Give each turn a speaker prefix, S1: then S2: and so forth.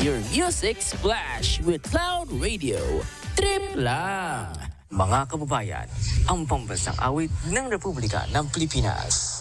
S1: your music splash with Cloud Radio. Trip lang! Mga kababayan, ang pambansang awit ng Republika ng Pilipinas.